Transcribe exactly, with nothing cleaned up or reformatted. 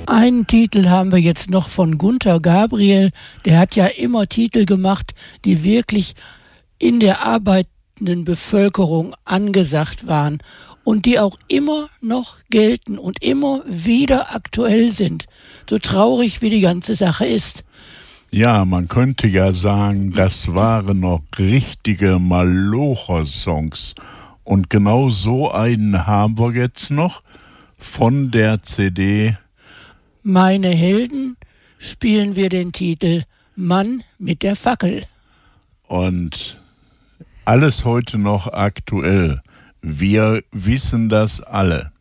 Einen Titel haben wir jetzt noch von Gunter Gabriel. Der hat ja immer Titel gemacht, die wirklich in der arbeitenden Bevölkerung angesagt waren und die auch immer noch gelten und immer wieder aktuell sind. So traurig wie die ganze Sache ist. Ja, man könnte ja sagen, das waren noch richtige Malocher-Songs. Und genau so einen haben wir jetzt noch von der C D Meine Helden spielen wir den Titel Mann mit der Fackel. Und alles heute noch aktuell. Wir wissen das alle.